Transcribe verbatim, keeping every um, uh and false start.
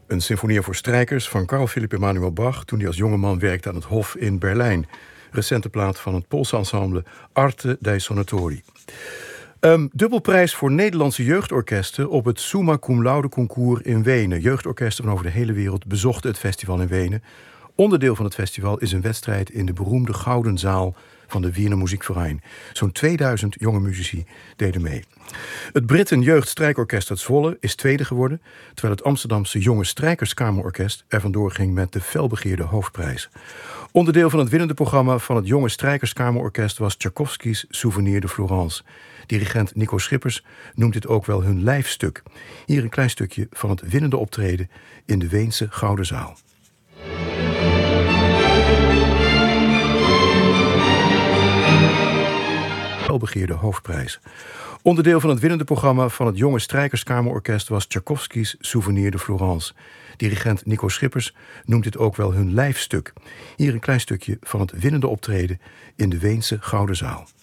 Een symfonie voor strijkers van Carl Philipp Emanuel Bach toen hij als jongeman werkte aan het Hof in Berlijn. Recente plaat van het Poolse ensemble Arte dei Suonatori. Um, dubbelprijs voor Nederlandse jeugdorkesten op het Summa Cum Laude Concours in Wenen. Jeugdorkesten van over de hele wereld bezochten het festival in Wenen. Onderdeel van het festival is een wedstrijd in de beroemde Gouden Zaal van de Wiener Musikverein. Zo'n tweeduizend jonge muzici deden mee. Het Britten Jeugd Strijkorkest uit Zwolle is tweede geworden, terwijl het Amsterdamse Jonge Strijkerskamerorkest er vandoor ging met de felbegeerde hoofdprijs. Onderdeel van het winnende programma van het Jonge Strijkerskamerorkest was Tchaikovsky's Souvenir de Florence. Dirigent Nico Schippers noemt dit ook wel hun lijfstuk. Hier een klein stukje van het winnende optreden in de Weense Gouden Zaal. Felbegeerde hoofdprijs. Onderdeel van het winnende programma van het Jonge Strijkerskamerorkest was Tchaikovsky's Souvenir de Florence. Dirigent Nico Schippers noemt dit ook wel hun lijfstuk. Hier een klein stukje van het winnende optreden in de Weense Gouden Zaal.